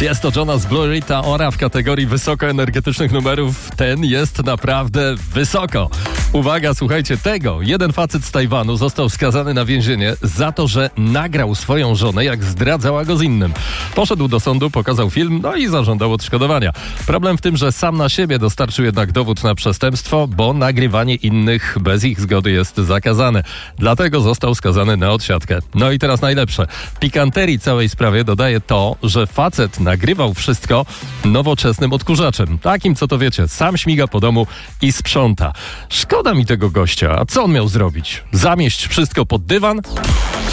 Jest to Jonas Blue, Rita Ora w kategorii wysokoenergetycznych numerów. Ten jest naprawdę wysoko. Uwaga, słuchajcie tego. Jeden facet z Tajwanu został skazany na więzienie za to, że nagrał swoją żonę, jak zdradzała go z innym. Poszedł do sądu, pokazał film, no i zażądał odszkodowania. Problem w tym, że sam na siebie dostarczył jednak dowód na przestępstwo, bo nagrywanie innych bez ich zgody jest zakazane. Dlatego został skazany na odsiadkę. No i teraz najlepsze. Pikanterii całej sprawie dodaje to, że facet nagrywał wszystko nowoczesnym odkurzaczem. Takim, co to wiecie, sam śmiga po domu i sprząta. Szkoda mi tego gościa. A co on miał zrobić? Zamieść wszystko pod dywan?